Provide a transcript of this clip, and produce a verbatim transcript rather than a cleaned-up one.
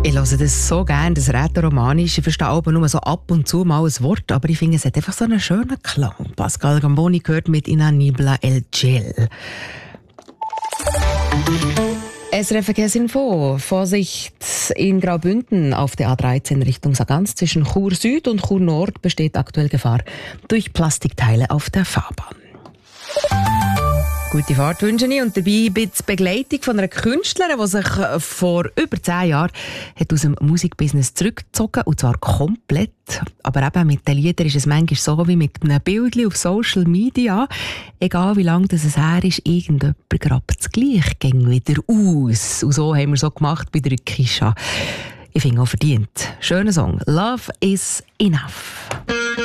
Ich höre das so gerne, das Rätoromanisch. Ich verstehe aber nur so ab und zu mal ein Wort, aber ich finde, es hat einfach so einen schönen Klang. Pascal Gamboni gehört mit Inanibla El Gel. S R F Verkehrsinfo. Vorsicht in Graubünden auf der A dreizehn Richtung Sargans. Zwischen Chur Süd und Chur Nord besteht aktuell Gefahr durch Plastikteile auf der Fahrbahn. Gute Fahrt wünsche ich und dabei die Begleitung von einer Künstlerin, die sich vor über zehn Jahren hat aus dem Musikbusiness zurückgezogen und zwar komplett. Aber eben mit den Liedern ist es manchmal so wie mit einem Bild auf Social Media. Egal wie lange das her ist, irgendjemand grabt das Gleiche ging wieder aus. Und so haben wir so gemacht bei der Kisha. Ich finde auch verdient. Schöner Song. Love is enough.